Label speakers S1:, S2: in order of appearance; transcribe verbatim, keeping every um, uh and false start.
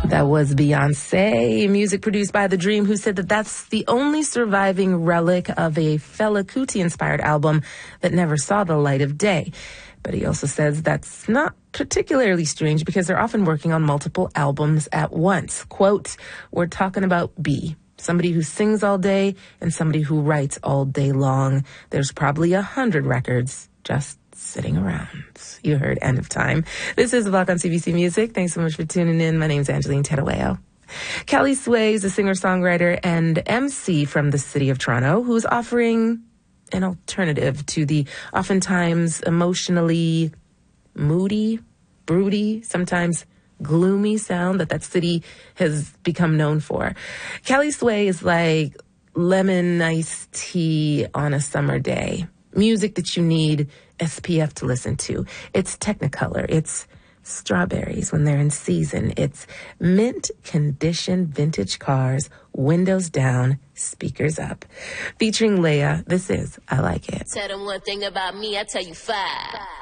S1: That was Beyonce, music produced by The Dream, who said that that's the only surviving relic of a Fela Kuti-inspired album that never saw the light of day. But he also says that's not particularly strange because they're often working on multiple albums at once. Quote, we're talking about B, somebody who sings all day and somebody who writes all day long. There's probably a hundred records just sitting around. You heard End of Time. This is The Block on C B C Music. Thanks so much for tuning in. My name's Angeline Tedaweo. Kelly Sway is a singer-songwriter and M C from the city of Toronto who's offering an alternative to the oftentimes emotionally moody, broody, sometimes gloomy sound that that city has become known for. Kelly Sway is like lemon iced tea on a summer day. Music that you need S P F to listen to. It's Technicolor. It's strawberries when they're in season. It's mint condition vintage cars, windows down, speakers up. Featuring Leia, this is I Like It.
S2: Tell them one thing about me, I tell you five.